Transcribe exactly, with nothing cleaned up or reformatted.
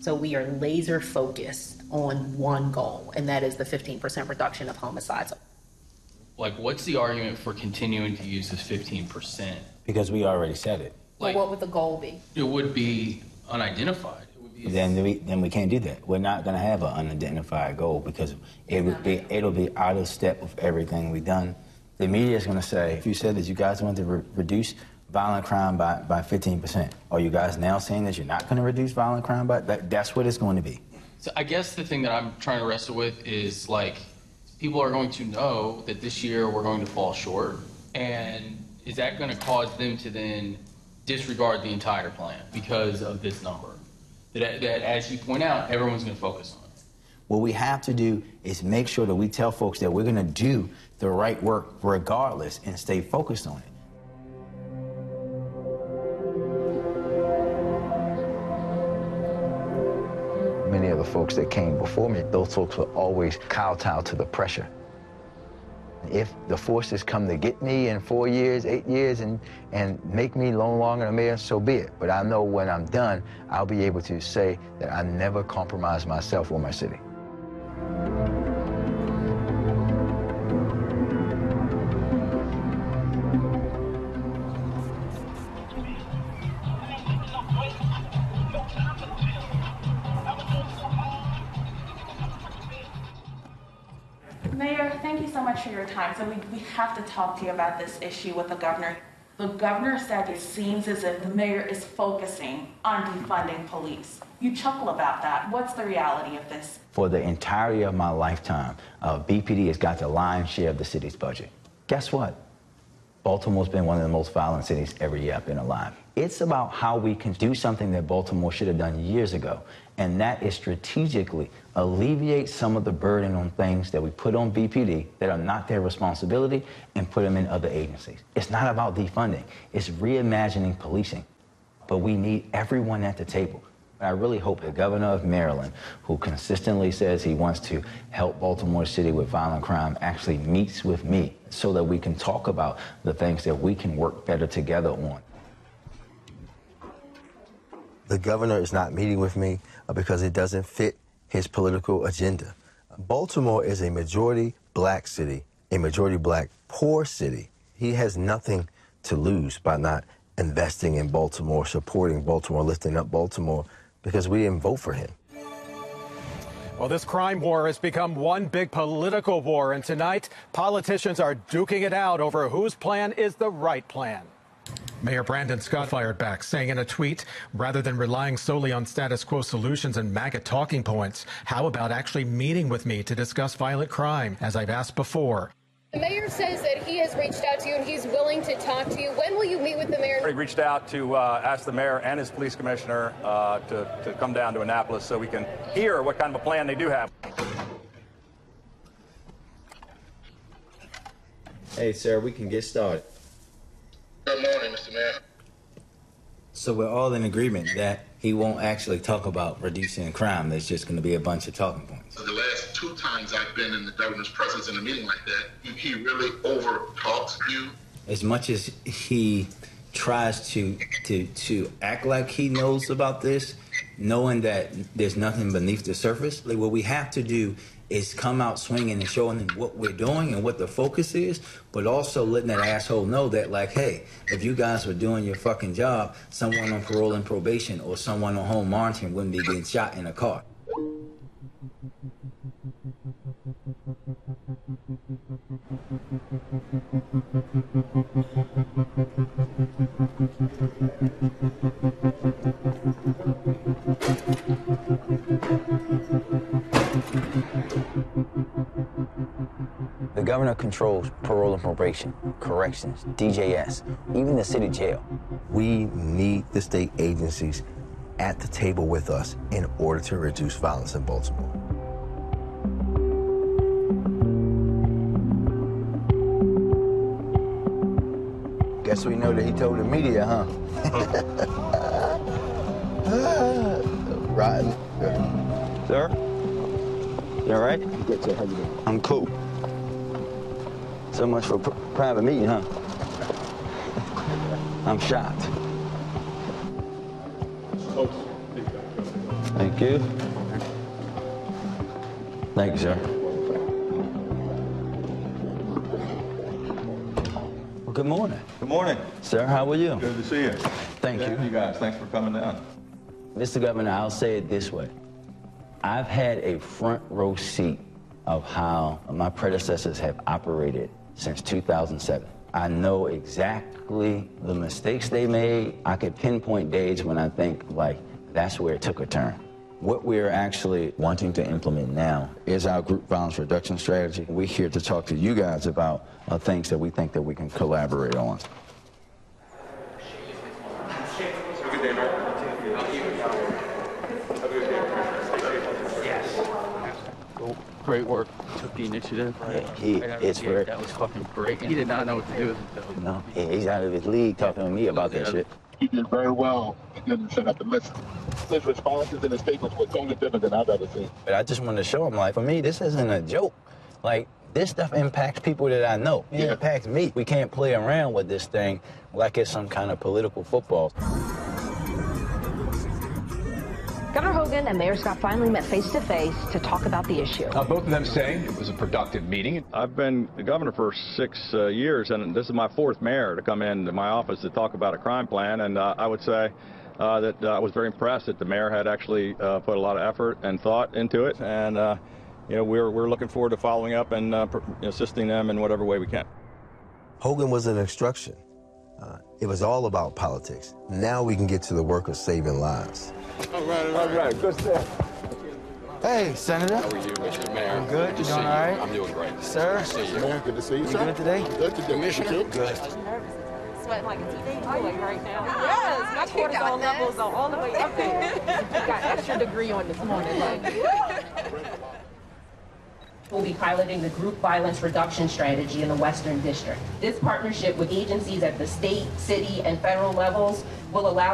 So we are laser focused on one goal, and that is the fifteen percent reduction of homicides. Like, what's the argument for continuing to use this fifteen percent? Because we already said it. Like, well, what would the goal be? It would be unidentified. It would be then we then we can't do that. We're not going to have an unidentified goal because it would be it'll be out of step with everything we've done. The media is going to say, if you said that you guys want to re reduce violent crime by by fifteen percent, are you guys now saying that you're not going to reduce violent crime by that? That's what it's going to be. So I guess the thing that I'm trying to wrestle with is, like, people are going to know that this year we're going to fall short, and is that going to cause them to then disregard the entire plan because of this number? That, that as you point out, everyone's going to focus on it. What we have to do is make sure that we tell folks that we're going to do the right work regardless and stay focused on it. Many of the folks that came before me, those folks were always kowtow to the pressure. If the forces come to get me in four years, eight years, and, and make me no longer a mayor, so be it. But I know when I'm done, I'll be able to say that I never compromised myself or my city. Mayor, thank you so much for your time. So we, we have to talk to you about this issue with the governor. The governor said it seems as if the mayor is focusing on defunding police. You chuckle about that. What's the reality of this? For the entirety of my lifetime, uh, B P D has got the lion's share of the city's budget. Guess what? Baltimore's been one of the most violent cities every year I've been alive. It's about how we can do something that Baltimore should have done years ago, and that is strategically alleviate some of the burden on things that we put on B P D that are not their responsibility and put them in other agencies. It's not about defunding. It's reimagining policing. But we need everyone at the table. I really hope the governor of Maryland, who consistently says he wants to help Baltimore City with violent crime, actually meets with me so that we can talk about the things that we can work better together on. The governor is not meeting with me because it doesn't fit his political agenda. Baltimore is a majority black city, a majority black poor city. He has nothing to lose by not investing in Baltimore, supporting Baltimore, lifting up Baltimore, because we didn't vote for him. Well, this crime war has become one big political war, and tonight politicians are duking it out over whose plan is the right plan. Mayor Brandon Scott fired back, saying in a tweet, rather than relying solely on status quo solutions and MAGA talking points, how about actually meeting with me to discuss violent crime, as I've asked before? The mayor says that he has reached out to you and he's willing to talk to you. When will you meet with the mayor? He reached out to uh, ask the mayor and his police commissioner uh, to, to come down to Annapolis so we can hear what kind of a plan they do have. Hey, sir, we can get started. Good morning, Mister Mayor. So we're all in agreement that he won't actually talk about reducing crime. There's just going to be a bunch of talking points. The last two times I've been in the governor's presence in a meeting like that, he, he really over-talks you. As much as he tries to, to, to act like he knows about this, knowing that there's nothing beneath the surface, like what we have to do is come out swinging and showing them what we're doing and what the focus is, but also letting that asshole know that, like, hey, if you guys were doing your fucking job, someone on parole and probation or someone on home monitoring wouldn't be getting shot in a car. The governor controls parole and probation, corrections, D J S, even the city jail. We need the state agencies at the table with us in order to reduce violence in Baltimore. Guess we know that he told the media, huh? Rotten. Sir? You all right? Get your head in. I'm cool. So much for pr private meeting, huh? I'm shocked. Thank you. Thank you. Thank you, sir. Well, good morning. Good morning. Sir, how are you? Good to see you. Thank Good to you. have you guys. Thanks for coming down. Mister Governor, I'll say it this way. I've had a front row seat of how my predecessors have operated since two thousand seven. I know exactly the mistakes they made. I could pinpoint days when I think, like, that's where it took a turn. What we're actually wanting to implement now is our group violence reduction strategy. We're here to talk to you guys about uh, things that we think that we can collaborate on. Great work. Took the initiative. Yeah, he, I gotta it's say, very, that was fucking great. He did not know what to do with it, though. no, he- he's out of his league talking to me about that shit. He did very well. He didn't set up the list. His responses and his statements were totally different than I've ever seen. But I just wanted to show him, like, for me, this isn't a joke. Like, this stuff impacts people that I know. It Yeah. impacts me. We can't play around with this thing like it's some kind of political football. Governor Hogan and Mayor Scott finally met face-to-face to talk about the issue. Uh, both of them say it was a productive meeting. I've been the governor for six uh, years, and this is my fourth mayor to come into my office to talk about a crime plan. And uh, I would say uh, that uh, I was very impressed that the mayor had actually uh, put a lot of effort and thought into it. And uh, you know, we're we're looking forward to following up and uh, assisting them in whatever way we can. Hogan was an instruction. Uh, it was all about politics. Now we can get to the work of saving lives. All right, all right. Good stuff. Hey, Senator. How are you, Mister Mayor? I'm good. Good You to doing see all right? I'm doing great. Sir? Good to see you. Man, good to see you, You sir. good today? Good today. Commissioner? Good. Sweating like a teenage boy right now. Yes, my cortisol levels are all the way up there. Got extra degree on this morning. Like. We'll be piloting the group violence reduction strategy in the Western District. This partnership with agencies at the state, city, and federal levels will allow